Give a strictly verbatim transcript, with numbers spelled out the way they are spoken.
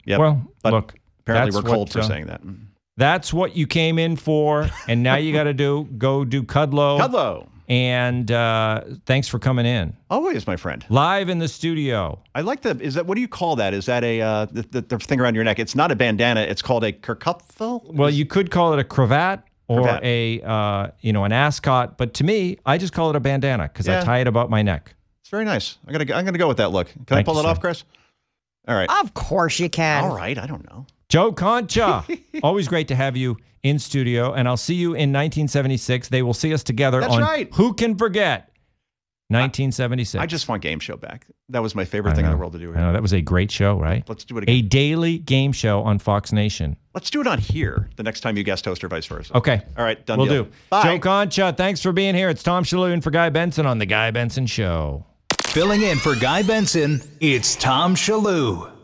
Yep. Well, but look. apparently we're cold what, for uh, saying that. That's what you came in for, and now you got to do go do Kudlow. Kudlow. And uh, thanks for coming in. Always, my friend. Live in the studio. I like the, is that, what do you call that? Is that a, uh, the, the, the thing around your neck? It's not a bandana. It's called a kerfuffle? Well, you could call it a cravat or Cravat. a, uh, you know, an ascot. But to me, I just call it a bandana because Yeah. I tie it about my neck. It's very nice. I'm going to I'm gonna go with that look. Can I Thank pull you, it off, sir. Chris? All right. Of course you can. All right. I don't know. Joe Concha, always great to have you in studio. And I'll see you in nineteen seventy-six. They will see us together That's on right. Who Can Forget nineteen seventy-six. I just want Game Show back. That was my favorite I thing in know. the world to do I know, here. that was a great show, right? Let's do it A again. daily game show on Fox Nation. Let's do it on here the next time you guest host or vice versa. Okay. All right. Done We'll deal. do. Bye. Joe Concha, thanks for being here. It's Tom Shalhoub in for Guy Benson on The Guy Benson Show. Filling in for Guy Benson, it's Tom Shalhoub.